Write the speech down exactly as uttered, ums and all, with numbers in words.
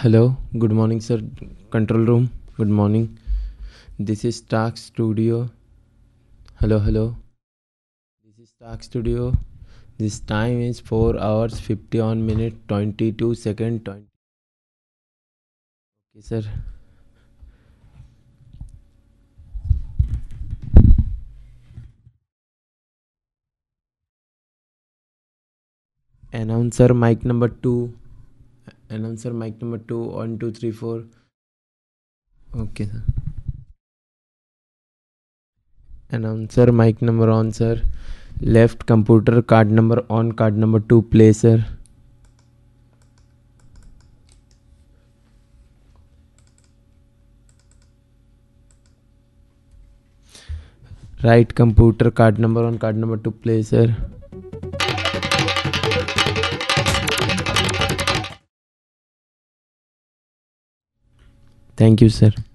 Hello, good morning, sir. Control room, good morning. This is Stark Studio. Hello, hello. This is Stark Studio. This time is four hours fifty-one minute twenty-two second twenty. Okay, sir. Announcer mic number two. Announcer mic number two. One, two, three, four. Okay, sir. Announcer mic number on, sir. Left computer card number on, card number two. Play, sir. Right computer card number on, card number two. Play, sir. Thank you, sir.